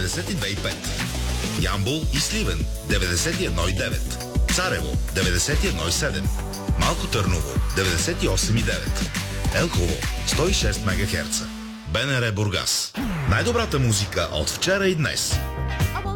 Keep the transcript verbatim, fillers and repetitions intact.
деветдесет и две и пет. Ямбол и Сливен деветдесет и едно и девет. Царево деветдесет и едно и седем. Малко Търново деветдесет и осем и девет. Елхово сто и шест мегахерца. БНР Бургас. Най-добрата музика от вчера и днес.